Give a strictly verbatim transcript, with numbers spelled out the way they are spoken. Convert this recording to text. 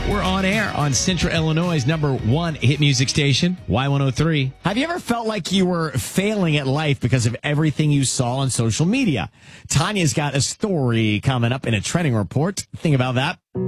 We're on air on Central Illinois' number one hit music station, Y one oh three. Have you ever felt like you were failing at life because of everything you saw on social media? Tanya's got a story coming up in a trending report. Think about that.